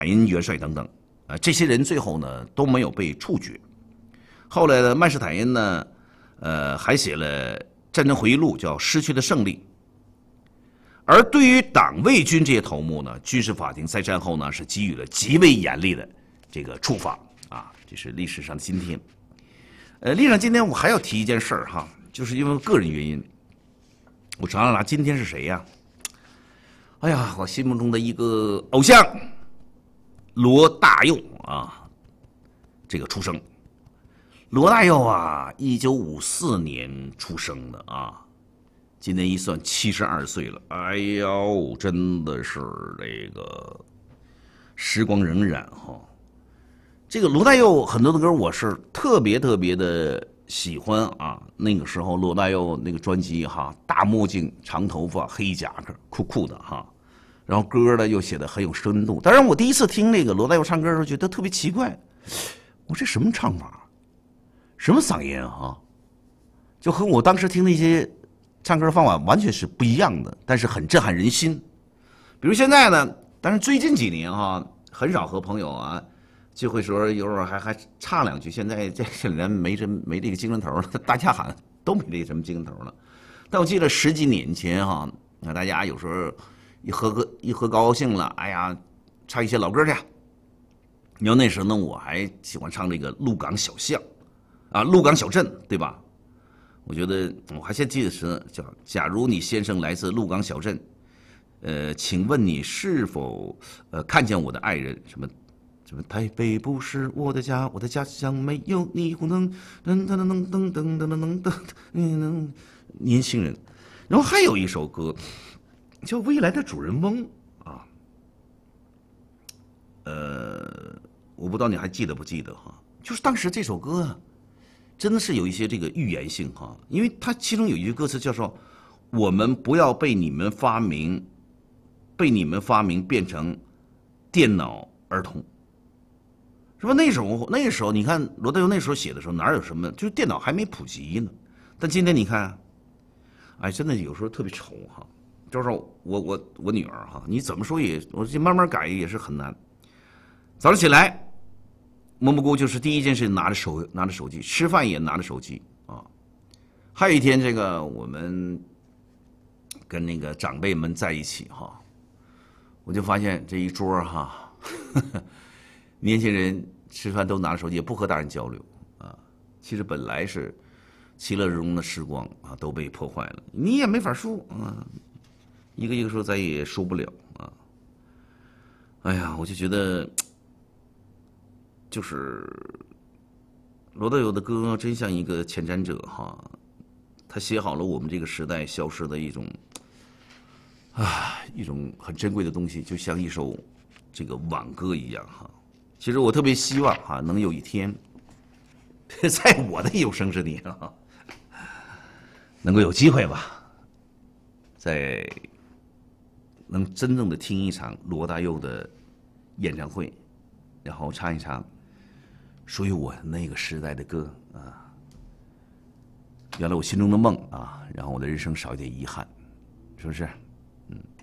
因元帅等等，这些人最后呢都没有被处决。后来的曼施坦因呢，还写了战争回忆录，叫《失去的胜利》。而对于党卫军这些头目呢，军事法庭在战后呢是给予了极为严厉的这个处罚啊，这是历史上的今天。历史上今天我还要提一件事儿哈，就是因为个人原因，我常常拿今天是谁呀？哎呀，我心目中的一个偶像罗大佑啊，这个出生。罗大佑啊，1954年出生的啊，今年一算72岁了。哎呦，真的是这个时光荏苒哈。这个罗大佑很多的歌我是特别的喜欢啊。那个时候罗大佑那个专辑哈，大墨镜、长头发、黑夹克，酷酷的哈。然后歌呢又写的很有深度。当然，我第一次听那个罗大佑唱歌的时候，觉得特别奇怪，我这什么唱法？什么嗓音啊？就和我当时听的一些唱歌的方法完全是不一样的，但是很震撼人心。比如现在呢，但是最近几年哈，很少和朋友啊聚会时候，有时候还唱两句。现在这人没这个精神头了，大家好像都没这个什么精神头了。但我记得10几年前哈，那大家有时候一喝高兴了，哎呀，唱一些老歌去。你要那时候呢，我还喜欢唱这个《鹿港小巷》。啊，鹿港小镇，对吧？我觉得我还现记得是叫“假如你先生来自鹿港小镇，请问你是否看见我的爱人？什么台北不是我的家，我的家乡没有霓虹灯，噔噔噔噔噔噔噔噔，年轻人。然后还有一首歌叫《未来的主人翁》啊，我不知道你还记得不记得哈？就是当时这首歌啊。真的是有一些这个预言性哈，因为它其中有一句歌词叫做“我们不要被你们发明变成电脑儿童”，是吧？那时候你看罗大佑那时候写的时候哪有什么，就是电脑还没普及呢。但今天你看，哎，真的有时候特别愁哈。就是我女儿哈，你怎么说也，我这慢慢改也是很难。早上起来。蘑菇就是第一件事拿着手机，吃饭也拿着手机啊。还有一天，这个我们跟那个长辈们在一起哈，我就发现这一桌哈，年轻人吃饭都拿着手机，也不和大人交流啊。其实本来是其乐融融的时光啊，都被破坏了，你也没法输啊，一个说咱也输不了啊。哎呀，我就觉得。就是罗大佑的歌真像一个前瞻者哈，他写好了我们这个时代消失的一种很珍贵的东西，就像一首这个挽歌一样哈。其实我特别希望哈，能有一天，在我的有生之年啊，能够有机会吧，在能真正的听一场罗大佑的演唱会，然后唱一场。属于我那个时代的歌啊，原来我心中的梦啊，然后我的人生少一点遗憾，是不是？